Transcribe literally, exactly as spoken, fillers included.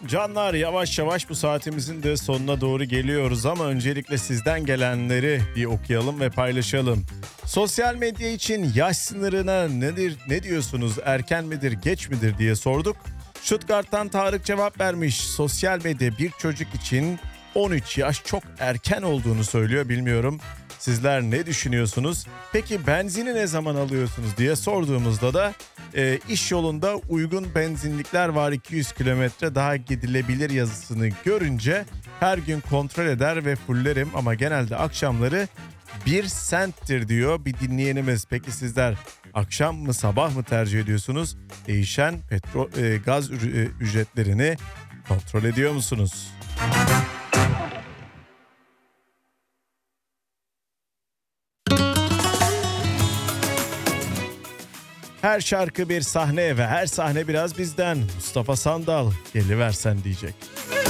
Canlar, yavaş yavaş bu saatimizin de sonuna doğru geliyoruz ama öncelikle sizden gelenleri bir okuyalım ve paylaşalım. Sosyal medya için yaş sınırına nedir, ne diyorsunuz, erken midir geç midir diye sorduk. Stuttgart'tan Tarık cevap vermiş. Sosyal medya bir çocuk için on üç yaş çok erken olduğunu söylüyor. Bilmiyorum, sizler ne düşünüyorsunuz? Peki benzini ne zaman alıyorsunuz diye sorduğumuzda da e, iş yolunda uygun benzinlikler var, iki yüz kilometre daha gidilebilir yazısını görünce her gün kontrol eder ve fullerim ama genelde akşamları bir senttir diyor bir dinleyenimiz. Peki sizler akşam mı sabah mı tercih ediyorsunuz? Değişen petrol e, gaz ür- e, ücretlerini kontrol ediyor musunuz? Her şarkı bir sahne ve her sahne biraz bizden. Mustafa Sandal geliversen diyecek.